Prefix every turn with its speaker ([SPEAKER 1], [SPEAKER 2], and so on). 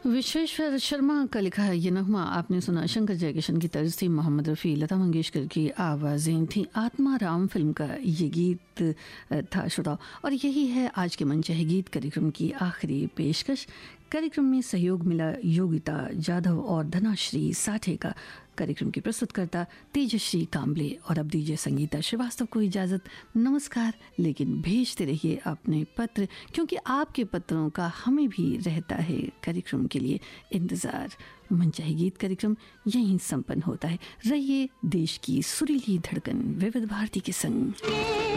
[SPEAKER 1] विश्वेश्वर शर्मा का लिखा है ये नगमा आपने सुना। शंकर जयकिशन की तर्ज थी, मोहम्मद रफ़ी, लता मंगेशकर की आवाज़ें थी। आत्मा राम फिल्म का ये गीत था श्रोताओ। और यही है आज के मनचाहे गीत कार्यक्रम की आखिरी पेशकश। कार्यक्रम में सहयोग मिला योगिता जाधव और धनाश्री साठे का। कार्यक्रम की प्रस्तुतकर्ता तेजश्री कांबले। और अब दीजिए संगीता श्रीवास्तव को इजाज़त। नमस्कार। लेकिन भेजते रहिए अपने पत्र, क्योंकि आपके पत्रों का हमें भी रहता है कार्यक्रम के लिए इंतज़ार। मनचाहे गीत कार्यक्रम यहीं संपन्न होता है। रहिए देश की सुरीली धड़कन विविध भारती के संग।